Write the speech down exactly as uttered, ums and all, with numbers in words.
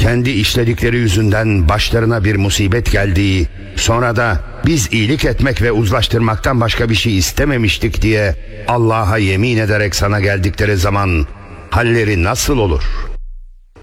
kendi işledikleri yüzünden başlarına bir musibet geldiği, sonra da biz iyilik etmek ve uzlaştırmaktan başka bir şey istememiştik diye Allah'a yemin ederek sana geldikleri zaman halleri nasıl olur?